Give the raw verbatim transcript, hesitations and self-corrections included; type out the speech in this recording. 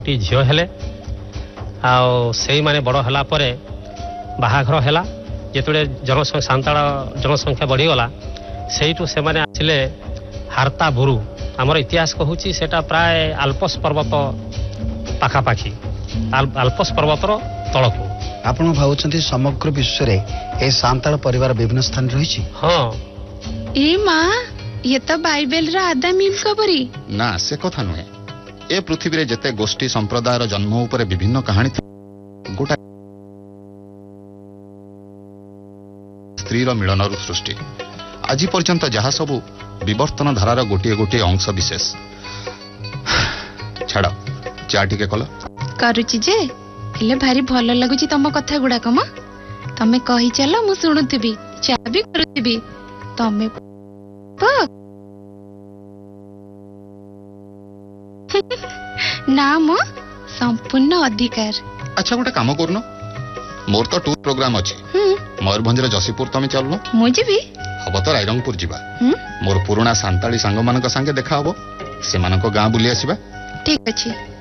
T झील हेले आने बड़ है बाहाघर है जिते जनसंख्या सांताल जनसंख्या बढ़ीगला से आसिले हारता बुरु आमर इतिहास कहूँ सेटा प्राय आल्पस पर्वत पाखापाखि आल्पस पर्वतर तलकू आपण भावुଛନ୍ତି समग्र विश्व रे ए सांताल परिवार विभिन्न स्थान रही। हाँ ए माँ ये तो बाइबल रा आदा मीम खबरी ना से कथा नुहे ए पृथ्वी रे जते गोष्ठी संप्रदायर जन्म उपरे विभिन्न कहानी गोटा स्त्री रो मिलन रु सृष्टि आज पर्यंत जहाँ सब विवर्तन धारार गोटे गोटे अंश विशेष छाड़ चा टिके कल करूची जे हेले भारी भल लगुची तम कथा गुड़ाक म तमे कही चल मु शुणुथिबी चा भी करूथिबी तमे ना मो संपूर्ण अधिकार। अच्छा गोटे काम करनो मोर तो टूर प्रोग्राम अछि मयूरभंज जसीपुर तमे चलनो मुझे भी हम तो रायरंगपुर जीवा मोर पुराना सांताली सांग मान संगे देखा हबो से मानको गाँ बुली आसीबा। ठीक अछि।